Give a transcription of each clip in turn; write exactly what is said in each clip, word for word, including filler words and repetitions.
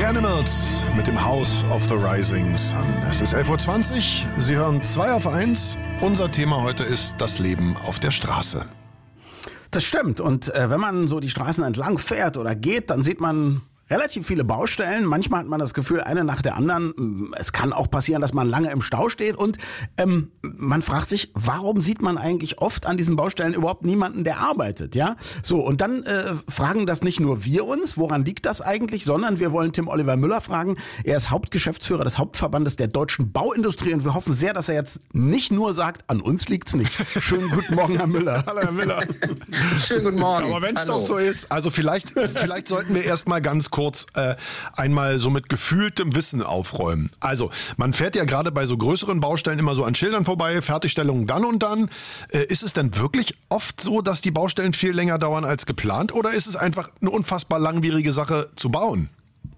Animals mit dem House of the Rising Sun. Es ist elf Uhr zwanzig, Sie hören zwei auf eins. Unser Thema heute ist das Leben auf der Straße. Das stimmt. Und äh, wenn man so die Straßen entlang fährt oder geht, dann sieht man relativ viele Baustellen. Manchmal hat man das Gefühl, eine nach der anderen. Es kann auch passieren, dass man lange im Stau steht. Und ähm, man fragt sich, warum sieht man eigentlich oft an diesen Baustellen überhaupt niemanden, der arbeitet? Ja, so. Und dann äh, fragen das nicht nur wir uns, woran liegt das eigentlich, sondern wir wollen Tim Oliver Müller fragen. Er ist Hauptgeschäftsführer des Hauptverbandes der deutschen Bauindustrie. Und wir hoffen sehr, dass er jetzt nicht nur sagt, an uns liegt's nicht. Schönen guten Morgen, Herr Müller. Hallo, Herr Müller. Schönen guten Morgen. Aber wenn es doch so ist, also vielleicht, vielleicht sollten wir erst mal ganz kurz kurz äh, einmal so mit gefühltem Wissen aufräumen. Also, man fährt ja gerade bei so größeren Baustellen immer so an Schildern vorbei, Fertigstellung dann und dann. Äh, ist es denn wirklich oft so, dass die Baustellen viel länger dauern als geplant, oder ist es einfach eine unfassbar langwierige Sache zu bauen?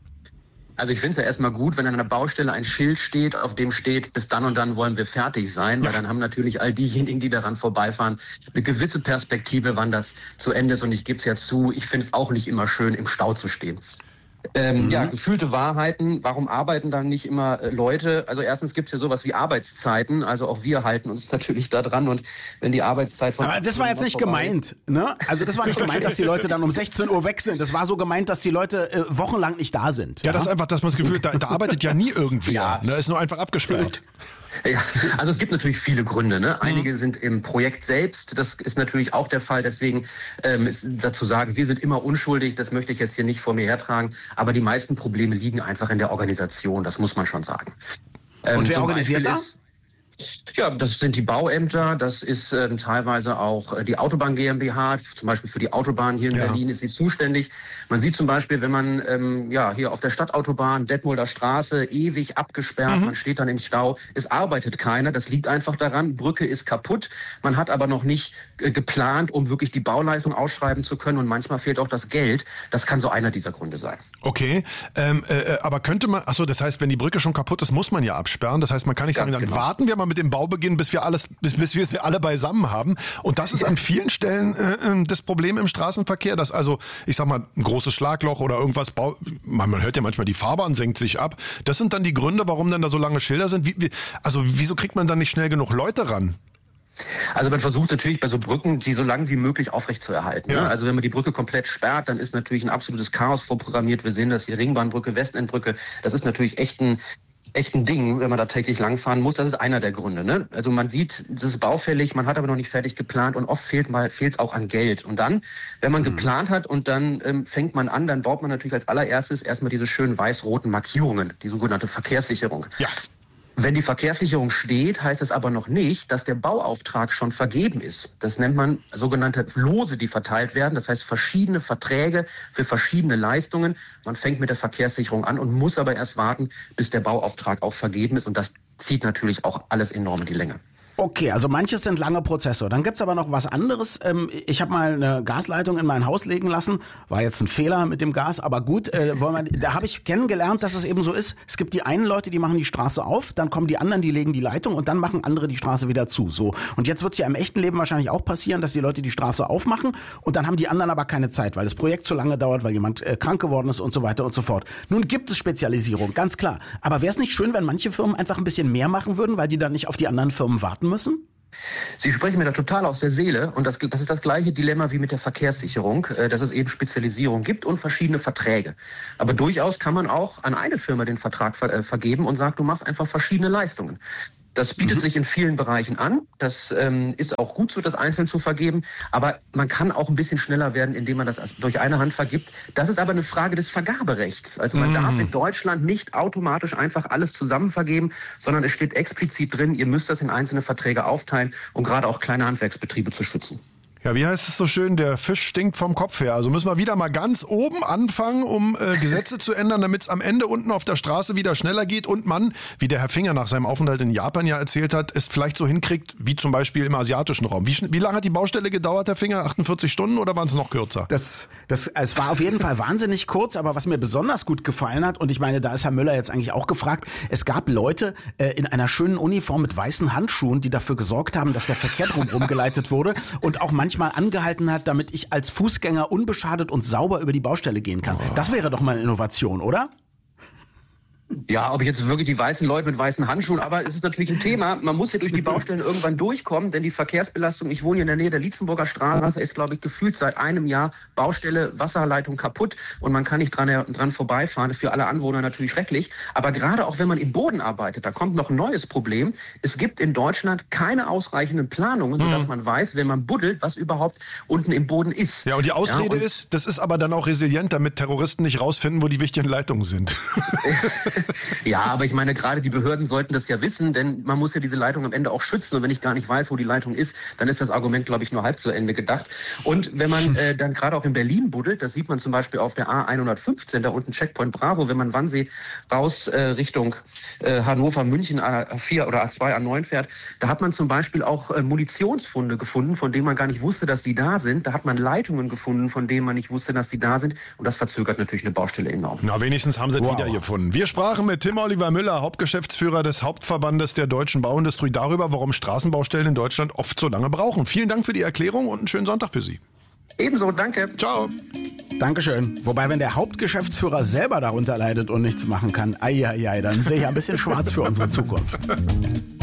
Also ich finde es ja erstmal gut, wenn an einer Baustelle ein Schild steht, auf dem steht, bis dann und dann wollen wir fertig sein, weil dann haben natürlich all diejenigen, die daran vorbeifahren, eine gewisse Perspektive, wann das zu Ende ist. Und ich gebe es ja zu, ich finde es auch nicht immer schön, im Stau zu stehen. Ähm, mhm. Ja, gefühlte Wahrheiten. Warum arbeiten dann nicht immer äh, Leute? Also erstens gibt es ja sowas wie Arbeitszeiten. Also auch wir halten uns natürlich da dran. Und wenn die Arbeitszeit von... Aber das war jetzt nicht gemeint, ne? Also das war nicht gemeint, dass die Leute dann um sechzehn Uhr weg sind. Das war so gemeint, dass die Leute äh, wochenlang nicht da sind. Ja, ja, das ist einfach, dass man das Gefühl hat, da, da arbeitet ja nie irgendwer. Ja. Ne? Ist nur einfach abgesperrt. Ja, also es gibt natürlich viele Gründe. Ne? Einige mhm. sind im Projekt selbst. Das ist natürlich auch der Fall. Deswegen ähm, ist dazu sagen, wir sind immer unschuldig. Das möchte ich jetzt hier nicht vor mir hertragen. Aber die meisten Probleme liegen einfach in der Organisation. Das muss man schon sagen. Ähm, Und wer organisiert das? Ja, das sind die Bauämter, das ist ähm, teilweise auch äh, die Autobahn GmbH, zum Beispiel für die Autobahn hier in ja. Berlin ist sie zuständig. Man sieht zum Beispiel, wenn man ähm, ja hier auf der Stadtautobahn, Detmolder Straße, ewig abgesperrt, mhm. man steht dann im Stau, es arbeitet keiner, das liegt einfach daran, Brücke ist kaputt, man hat aber noch nicht äh, geplant, um wirklich die Bauleistung ausschreiben zu können und manchmal fehlt auch das Geld. Das kann so einer dieser Gründe sein. Okay, ähm, äh, aber könnte man, achso, das heißt, wenn die Brücke schon kaputt ist, muss man ja absperren, das heißt, man kann nicht Ganz sagen, dann genau. warten wir mal mit dem Baubeginn, bis wir alles, bis, bis wir es alle beisammen haben. Und das ist an vielen Stellen äh, das Problem im Straßenverkehr, dass also, ich sag mal, ein großes Schlagloch oder irgendwas, Bau, man, man hört ja manchmal, die Fahrbahn senkt sich ab. Das sind dann die Gründe, warum dann da so lange Schilder sind. Wie, wie, also wieso kriegt man dann nicht schnell genug Leute ran? Also man versucht natürlich bei so Brücken, die so lang wie möglich aufrechtzuerhalten. Ja. Ne? Also wenn man die Brücke komplett sperrt, dann ist natürlich ein absolutes Chaos vorprogrammiert. Wir sehen das hier, Ringbahnbrücke, Westendbrücke. Das ist natürlich echt ein echt ein Ding, wenn man da täglich langfahren muss. Das ist einer der Gründe. Ne? Also man sieht, das ist baufällig, man hat aber noch nicht fertig geplant und oft fehlt mal fehlt es auch an Geld. Und dann, wenn man mhm. geplant hat und dann ähm, fängt man an, dann baut man natürlich als allererstes erstmal diese schönen weiß-roten Markierungen, die sogenannte Verkehrssicherung. Ja. Wenn die Verkehrssicherung steht, heißt es aber noch nicht, dass der Bauauftrag schon vergeben ist. Das nennt man sogenannte Lose, die verteilt werden. Das heißt verschiedene Verträge für verschiedene Leistungen. Man fängt mit der Verkehrssicherung an und muss aber erst warten, bis der Bauauftrag auch vergeben ist. Und das zieht natürlich auch alles enorm in die Länge. Okay, also manches sind lange Prozesse. Dann gibt's aber noch was anderes. Ich habe mal eine Gasleitung in mein Haus legen lassen. War jetzt ein Fehler mit dem Gas, aber gut. Äh, wollen wir, da habe ich kennengelernt, dass es eben so ist. Es gibt die einen Leute, die machen die Straße auf, dann kommen die anderen, die legen die Leitung und dann machen andere die Straße wieder zu. So. Und jetzt wird's ja im echten Leben wahrscheinlich auch passieren, dass die Leute die Straße aufmachen und dann haben die anderen aber keine Zeit, weil das Projekt zu lange dauert, weil jemand äh, krank geworden ist und so weiter und so fort. Nun gibt es Spezialisierung, ganz klar. Aber wäre es nicht schön, wenn manche Firmen einfach ein bisschen mehr machen würden, weil die dann nicht auf die anderen Firmen warten müssen? Sie sprechen mir da total aus der Seele und das, das ist das gleiche Dilemma wie mit der Verkehrssicherung, dass es eben Spezialisierung gibt und verschiedene Verträge. Aber durchaus kann man auch an eine Firma den Vertrag ver, äh, vergeben und sagt, du machst einfach verschiedene Leistungen. Das bietet mhm. sich in vielen Bereichen an. Das ähm, ist auch gut so, das einzeln zu vergeben. Aber man kann auch ein bisschen schneller werden, indem man das durch eine Hand vergibt. Das ist aber eine Frage des Vergaberechts. Also man mhm. darf in Deutschland nicht automatisch einfach alles zusammen vergeben, sondern es steht explizit drin, ihr müsst das in einzelne Verträge aufteilen, um gerade auch kleine Handwerksbetriebe zu schützen. Ja, wie heißt es so schön, der Fisch stinkt vom Kopf her. Also müssen wir wieder mal ganz oben anfangen, um äh, Gesetze zu ändern, damit es am Ende unten auf der Straße wieder schneller geht und man, wie der Herr Finger nach seinem Aufenthalt in Japan ja erzählt hat, es vielleicht so hinkriegt, wie zum Beispiel im asiatischen Raum. Wie, wie lange hat die Baustelle gedauert, Herr Finger? achtundvierzig Stunden oder waren es noch kürzer? Das, das, es war auf jeden Fall wahnsinnig kurz, aber was mir besonders gut gefallen hat, und ich meine, da ist Herr Müller jetzt eigentlich auch gefragt, es gab Leute äh, in einer schönen Uniform mit weißen Handschuhen, die dafür gesorgt haben, dass der Verkehr drumherum geleitet wurde und auch manchmal angehalten hat, damit ich als Fußgänger unbeschadet und sauber über die Baustelle gehen kann. Das wäre doch mal eine Innovation, oder? Ja, ob ich jetzt wirklich die weißen Leute mit weißen Handschuhen, aber es ist natürlich ein Thema. Man muss ja durch die Baustellen irgendwann durchkommen, denn die Verkehrsbelastung, ich wohne hier in der Nähe der Lietzenburger Straße, ist, glaube ich, gefühlt seit einem Jahr Baustelle, Wasserleitung kaputt und man kann nicht dran, dran vorbeifahren. Das ist für alle Anwohner natürlich schrecklich. Aber gerade auch wenn man im Boden arbeitet, da kommt noch ein neues Problem. Es gibt in Deutschland keine ausreichenden Planungen, sodass hm. man weiß, wenn man buddelt, was überhaupt unten im Boden ist. Ja, und die Ausrede ja, und ist, das ist aber dann auch resilient, damit Terroristen nicht rausfinden, wo die wichtigen Leitungen sind. Ja, aber ich meine, gerade die Behörden sollten das ja wissen, denn man muss ja diese Leitung am Ende auch schützen. Und wenn ich gar nicht weiß, wo die Leitung ist, dann ist das Argument, glaube ich, nur halb zu Ende gedacht. Und wenn man äh, dann gerade auch in Berlin buddelt, das sieht man zum Beispiel auf der A hundertfünfzehn, da unten Checkpoint Bravo, wenn man Wannsee raus äh, Richtung äh, Hannover, München, A vier oder A zwei, A neun fährt, da hat man zum Beispiel auch äh, Munitionsfunde gefunden, von denen man gar nicht wusste, dass die da sind. Da hat man Leitungen gefunden, von denen man nicht wusste, dass die da sind. Und das verzögert natürlich eine Baustelle enorm. Na, wenigstens haben sie es wow. wieder gefunden. Wir sprachen mit Tim Oliver Müller, Hauptgeschäftsführer des Hauptverbandes der deutschen Bauindustrie, darüber, warum Straßenbaustellen in Deutschland oft so lange brauchen. Vielen Dank für die Erklärung und einen schönen Sonntag für Sie. Ebenso, danke. Ciao. Dankeschön. Wobei, wenn der Hauptgeschäftsführer selber darunter leidet und nichts machen kann, ei, ei, ei, dann sehe ich ein bisschen schwarz für unsere Zukunft.